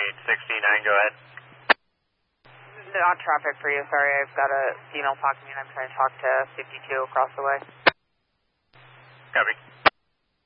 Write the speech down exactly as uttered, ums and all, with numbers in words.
eight sixty-nine, go ahead. Not traffic for you, sorry. I've got a female talking to me and I'm trying to talk to fifty-two across the way. Copy.